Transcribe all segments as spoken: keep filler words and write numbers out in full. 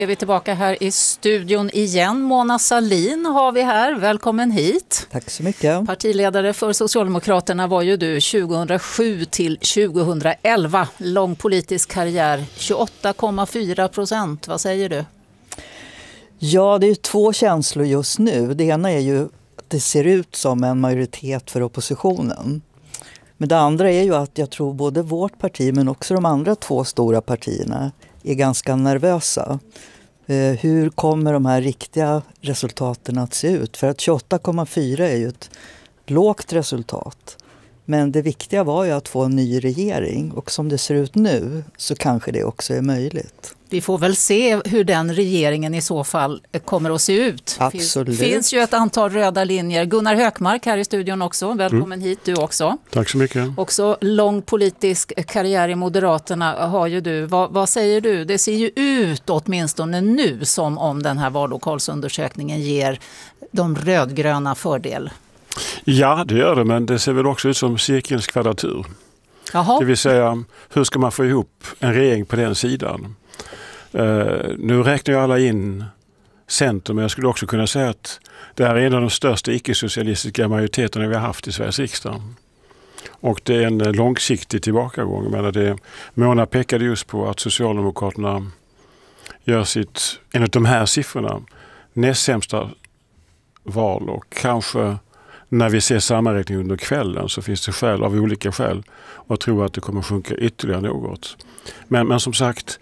Är vi tillbaka här i studion igen. Mona Sahlin har vi här. Välkommen hit. Tack så mycket. Partiledare för Socialdemokraterna var ju du tjugohundrasju till tjugohundraelva. Lång politisk karriär, tjugoåtta komma fyra procent. Vad säger du? Ja, det är ju två känslor just nu. Det ena är ju att det ser ut som en majoritet för oppositionen. Men det andra är ju att jag tror både vårt parti men också de andra två stora partierna är ganska nervösa. Eh, hur kommer de här riktiga resultaten att se ut? För att tjugoåtta komma fyra är ju ett lågt resultat. Men det viktiga var ju att få en ny regering. Och som det ser ut nu så kanske det också är möjligt. Vi får väl se hur den regeringen i så fall kommer att se ut. Absolut. Det finns ju ett antal röda linjer. Gunnar Hökmark här i studion också. Välkommen mm. hit du också. Tack så mycket. Också lång politisk karriär i Moderaterna har ju du. Vad, vad säger du? Det ser ju ut åtminstone nu som om den här vallokalsundersökningen ger de rödgröna fördel. Ja, det gör det, men det ser väl också ut som cirkelns kvadratur. Jaha. Det vill säga, hur ska man få ihop en regering på den sidan? Uh, nu räknar ju alla in Centern, men jag skulle också kunna säga att det här är en av de största icke-socialistiska majoriteterna vi har haft i Sveriges riksdag. Och det är en långsiktig tillbakagång. Jag menar det, Mona pekade just på att Socialdemokraterna gör sitt, enligt de här siffrorna, näst sämsta val, och kanske när vi ser sammanräkning under kvällen så finns det skäl av olika skäl och tro att det kommer sjunka ytterligare något. Men, men som sagt,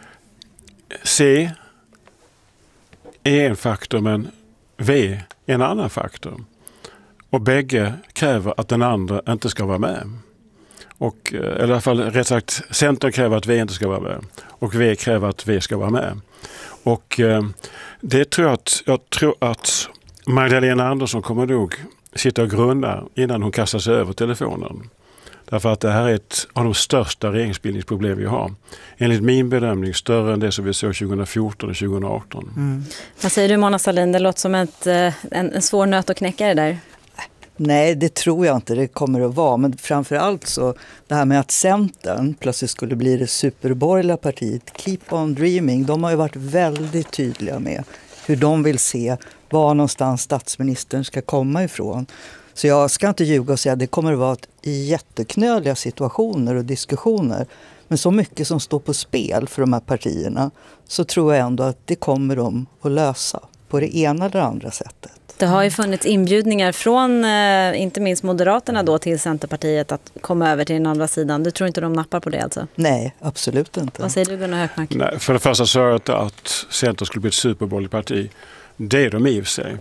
C är en faktor men V är en annan faktor. Och bägge kräver att den andra inte ska vara med. Och, eller i alla fall rätt sagt, Centern kräver att V inte ska vara med. Och V kräver att V ska vara med. Och det tror jag att, jag tror att Magdalena Andersson kommer nog sitta och grunna innan hon kastar sig över telefonen. Därför att det här är ett av de största regeringsbildningsproblem vi har. Enligt min bedömning större än det som vi såg tjugohundrafjorton och tjugohundraarton. Mm. Vad säger du, Mona Sahlin? Det låter som ett, en, en svår nöt att knäcka det där. Nej, det tror jag inte det kommer att vara. Men framförallt så det här med att Centern plötsligt skulle bli det superborgerliga partiet. Keep on dreaming. De har ju varit väldigt tydliga med hur de vill se var någonstans statsministern ska komma ifrån. Så jag ska inte ljuga och säga att det kommer att vara jätteknöliga situationer och diskussioner. Men så mycket som står på spel för de här partierna så tror jag ändå att det kommer de att lösa på det ena eller andra sättet. Det har ju funnits inbjudningar från eh, inte minst Moderaterna då till Centerpartiet att komma över till den andra sidan. Du tror inte de nappar på det alltså? Nej, absolut inte. Vad säger du, Gunnar Hökmark? Nej, för det första sa jag inte att Centern skulle bli ett superborgerligt parti. Det är de i och för sig.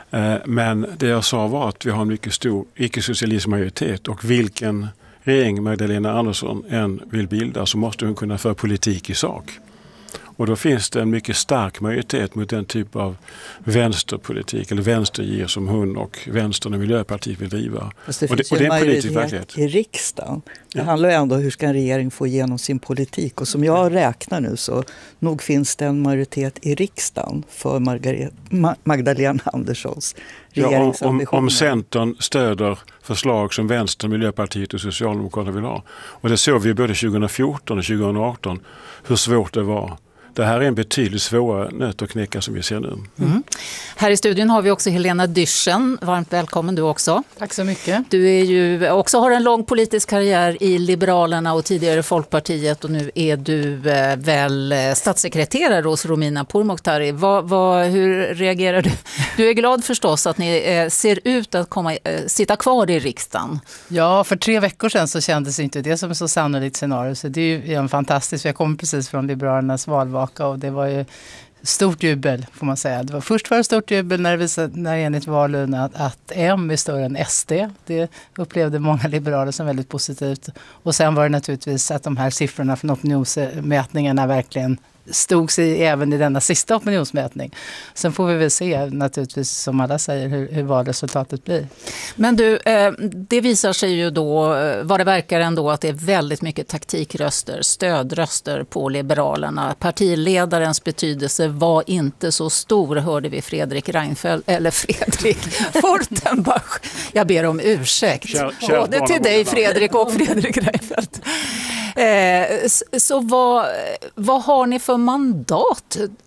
Men det jag sa var att vi har en mycket stor icke-socialistisk majoritet, och vilken regering Magdalena Andersson än vill bilda så måste hon kunna föra politik i sak. Och då finns det en mycket stark majoritet mot den typ av vänsterpolitik eller vänstergir som hon och Vänstern och Miljöpartiet vill driva. Fast det och finns det, och ju det är en politisk majoritet i riksdagen. Det ja. handlar ju ändå om hur ska en regering få igenom sin politik. Och som jag räknar nu så nog finns det en majoritet i riksdagen för Margaret, Ma- Magdalena Anderssons regeringsambitioner. Ja, om, om Centern stöder förslag som Vänstern, Miljöpartiet och Socialdemokraterna vill ha. Och det såg vi både tjugohundrafjorton och tjugohundraarton hur svårt det var. Det här är en betydligt svårare nöt att knäcka som vi ser nu. Mm. Här i studion har vi också Helena Dyrssen. Varmt välkommen du också. Tack så mycket. Du är ju också har en lång politisk karriär i Liberalerna och tidigare Folkpartiet, och nu är du eh, väl statssekreterare hos Romina Pourmokhtari. Vad, vad, hur reagerar du? Du är glad förstås att ni eh, ser ut att komma, eh, sitta kvar i riksdagen. Ja, för tre veckor sedan så kändes inte det som ett så sannolikt scenario. Så det är ju en fantastisk. Jag kommer precis från Liberalernas valvaka och det var ju stort jubel får man säga. Det var först var det stort jubel när det visade, när enligt valen att, att M är större än S D. Det upplevde många liberaler som väldigt positivt. Och sen var det naturligtvis att de här siffrorna från opinionsmätningarna verkligen stod sig även i denna sista opinionsmätning. Sen får vi väl se naturligtvis som alla säger hur, hur valresultatet blir. Men du, eh, det visar sig ju då, vad det verkar ändå, att det är väldigt mycket taktikröster, stödröster på Liberalerna. Partiledarens betydelse var inte så stor, hörde vi Fredrik Reinfeldt, eller Fredrik Fortenbach. Jag ber om ursäkt. Kär, kär Både till dig Fredrik och Fredrik Reinfeldt. Eh, så vad, vad har ni för mandat